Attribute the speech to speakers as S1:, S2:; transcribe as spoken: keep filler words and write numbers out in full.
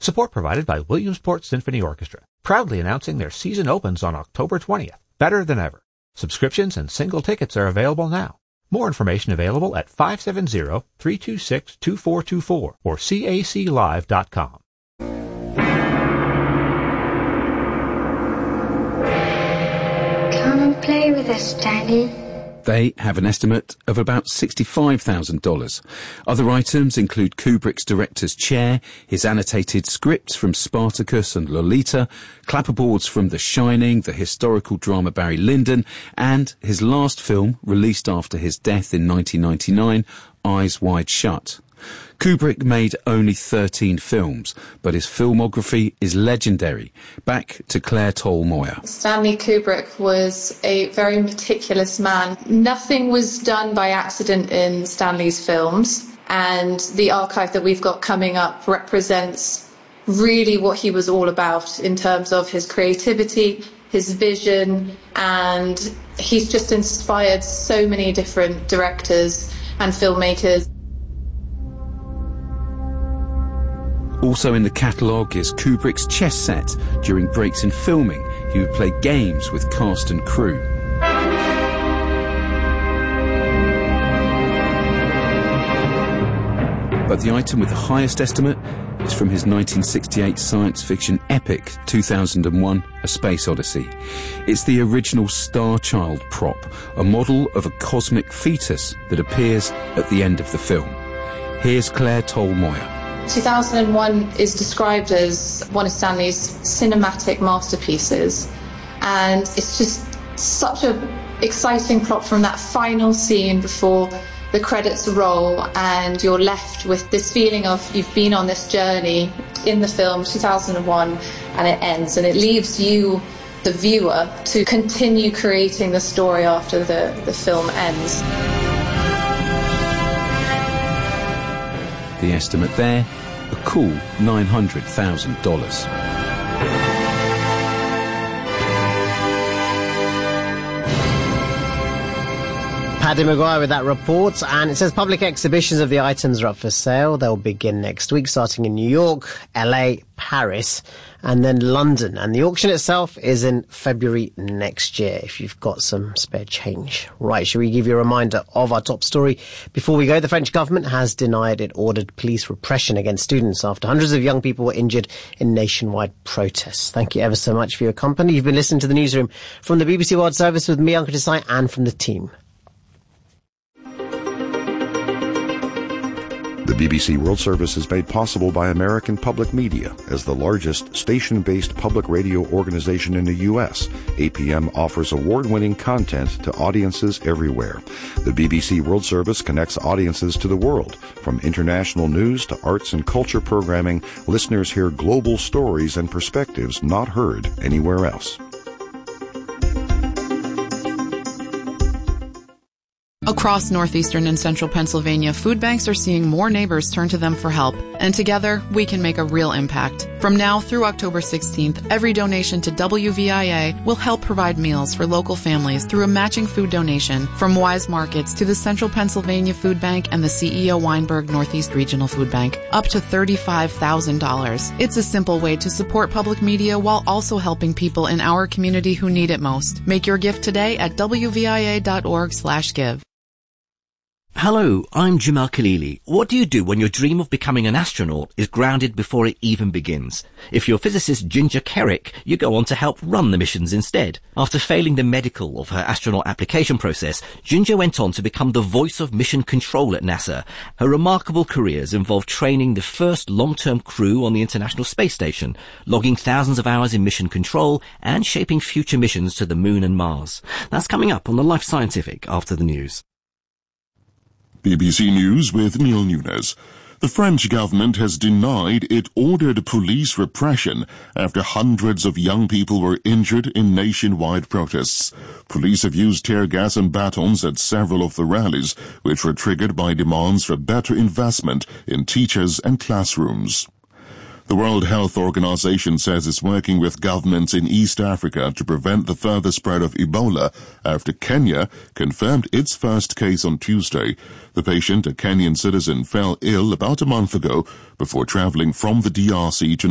S1: Support provided by Williamsport Symphony Orchestra, proudly announcing their season opens on October twentieth. Better than ever. Subscriptions and single tickets are available now. More information available at five seven zero, three two six, two four two four or C A C live dot com.
S2: Come and play with us, Daddy.
S3: They have an estimate of about sixty-five thousand dollars. Other items include Kubrick's director's chair, his annotated scripts from Spartacus and Lolita, clapperboards from The Shining, the historical drama Barry Lyndon, and his last film, released after his death in nineteen ninety-nine, Eyes Wide Shut. Kubrick made only thirteen films, but his filmography is legendary. Back to Claire Toll Moyer.
S4: Stanley Kubrick was a very meticulous man. Nothing was done by accident in Stanley's films, and the archive that we've got coming up represents really what he was all about in terms of his creativity, his vision, and he's just inspired so many different directors and filmmakers.
S3: Also in the catalogue is Kubrick's chess set. During breaks in filming, he would play games with cast and crew. But the item with the highest estimate is from his nineteen sixty-eight science fiction epic two thousand one, A Space Odyssey. It's the original Star Child prop, a model of a cosmic fetus that appears at the end of the film. Here's Claire Toll Moyer.
S4: two thousand one is described as one of Stanley's cinematic masterpieces, and it's just such an exciting plot from that final scene before the credits roll, and you're left with this feeling of you've been on this journey in the film two thousand one, and it ends, and it leaves you, the viewer, to continue creating the story after the, the film ends.
S3: The estimate there, a cool nine hundred thousand dollars.
S5: Paddy Maguire with that report, and it says public exhibitions of the items are up for sale. They'll begin next week, starting in New York, L A, Paris, and then London. And the auction itself is in February next year, if you've got some spare change. Right, shall we give you a reminder of our top story before we go? The French government has denied it ordered police repression against students after hundreds of young people were injured in nationwide protests. Thank you ever so much for your company. You've been listening to the newsroom from the B B C World Service with me, Uncle Desai, and from the team.
S6: The B B C World Service is made possible by American Public Media. As the largest station-based public radio organization in the U S, A P M offers award-winning content to audiences everywhere. The B B C World Service connects audiences to the world. From international news to arts and culture programming, listeners hear global stories and perspectives not heard anywhere else.
S7: Across northeastern and central Pennsylvania, food banks are seeing more neighbors turn to them for help, and together we can make a real impact. From now through October sixteenth, every donation to W V I A will help provide meals for local families through a matching food donation from Wise Markets to the Central Pennsylvania Food Bank and the C E O Weinberg Northeast Regional Food Bank, up to thirty-five thousand dollars. It's a simple way to support public media while also helping people in our community who need it most. Make your gift today at W V I A dot org slash give.
S8: Hello, I'm Jamal Khalili. What do you do when your dream of becoming an astronaut is grounded before it even begins? If you're physicist Ginger Kerrick, you go on to help run the missions instead. After failing the medical of her astronaut application process, Ginger went on to become the voice of mission control at NASA. Her remarkable careers involved training the first long-term crew on the International Space Station, logging thousands of hours in mission control, and shaping future missions to the Moon and Mars. That's coming up on the Life Scientific after the news.
S9: B B C News with Neil Nunes. The French government has denied it ordered police repression after hundreds of young people were injured in nationwide protests. Police have used tear gas and batons at several of the rallies, which were triggered by demands for better investment in teachers and classrooms. The World Health Organization says it's working with governments in East Africa to prevent the further spread of Ebola after Kenya confirmed its first case on Tuesday. The patient, a Kenyan citizen, fell ill about a month ago before traveling from the D R C to